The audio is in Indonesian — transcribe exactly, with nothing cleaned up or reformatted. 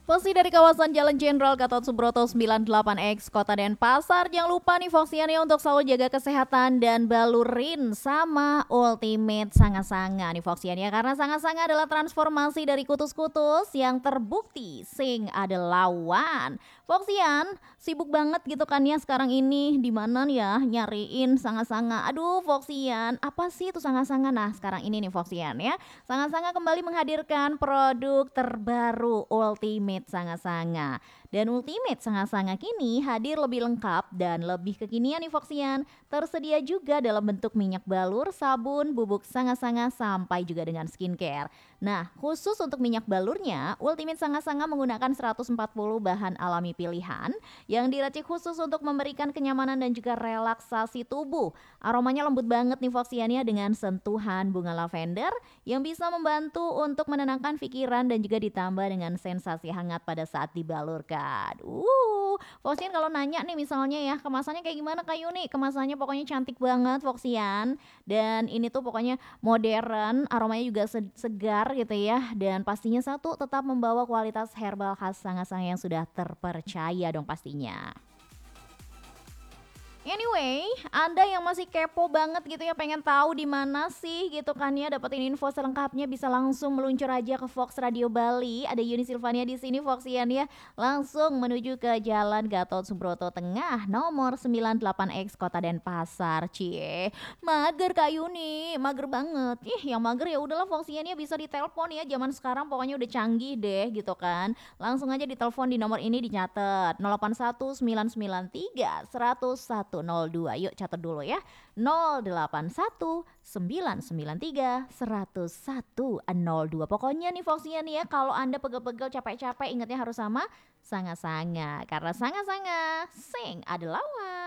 Posisi dari kawasan Jalan Jenderal Gatot Subroto sembilan puluh delapan X Kota Denpasar. Jangan lupa nih Foxiannya untuk selalu jaga kesehatan dan balurin sama Ultimate Sanga-Sanga nih Foxiannya. Karena Sanga-Sanga adalah transformasi dari kutus-kutus yang terbukti sing ada lawan. Foxian sibuk banget gitu kan ya sekarang ini, di mana ya nyariin Sanga-Sanga. Aduh Foxian, apa sih itu Sanga-Sanga? Nah sekarang ini nih Foxian ya, Sanga-Sanga kembali menghadirkan produk terbaru Ultimate Sanga-Sanga. Dan Ultimate Sanga-Sanga kini hadir lebih lengkap dan lebih kekinian nih Foxian. Tersedia juga dalam bentuk minyak balur, sabun, bubuk Sanga-Sanga sampai juga dengan skincare. Nah, khusus untuk minyak balurnya, Ultimate Sanga-Sanga menggunakan seratus empat puluh bahan alami pilihan yang diracik khusus untuk memberikan kenyamanan dan juga relaksasi tubuh. Aromanya lembut banget nih Foxian ya, dengan sentuhan bunga lavender yang bisa membantu untuk menenangkan pikiran dan juga ditambah dengan sensasi hangat pada saat dibalurkan. Uh, Foxian kalau nanya nih misalnya ya, kemasannya kayak gimana Kak Yuni? Kemasannya pokoknya cantik banget Foxian. Dan ini tuh pokoknya modern, aromanya juga se- segar gitu ya. Dan pastinya satu, tetap membawa kualitas herbal khas Sanga-Sanga yang sudah terpercaya dong pastinya. Anyway, Anda yang masih kepo banget gitu ya, pengen tahu di mana sih gitu kan ya dapetin info selengkapnya, bisa langsung meluncur aja ke Fox Radio Bali. Ada Yuni Silvania di sini Foxian ya. Langsung menuju ke Jalan Gatot Subroto Tengah nomor sembilan puluh delapan X Kota Denpasar. Cie, mager Kak Yuni, mager banget. Ih, yang mager ya udahlah Foxian ya, bisa ditelepon ya. Zaman sekarang pokoknya udah canggih deh gitu kan. Langsung aja ditelepon di nomor ini, dicatat nol delapan satu sembilan sembilan tiga satu satu nol dua. Yuk catat dulu ya, nol delapan satu sembilan sembilan tiga satu satu nol dua. Pokoknya nih Foxian ya, kalau Anda pegel-pegel capek-capek ingatnya harus sama Sanga-Sanga. Karena Sanga-Sanga sing ada lawan.